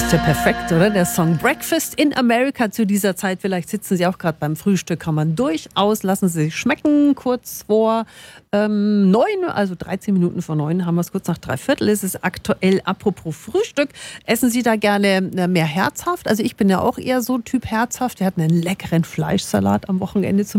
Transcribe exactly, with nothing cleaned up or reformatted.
Ist ja perfekt, oder? Der Song Breakfast in America zu dieser Zeit. Vielleicht sitzen Sie auch gerade beim Frühstück. Kann man durchaus, lassen Sie sich schmecken. Kurz vor ähm, neun, also dreizehn Minuten vor neun, haben wir es kurz nach drei Viertel. Ist es aktuell. Apropos Frühstück. Essen Sie da gerne mehr herzhaft? Also ich bin ja auch eher so Typ herzhaft. Wir hatten einen leckeren Fleischsalat am Wochenende zum